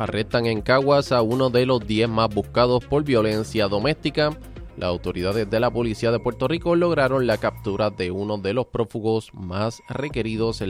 Arrestan en Caguas a uno de los 10 más buscados por violencia doméstica. Las autoridades de la Policía de Puerto Rico lograron la captura de uno de los prófugos más requeridos en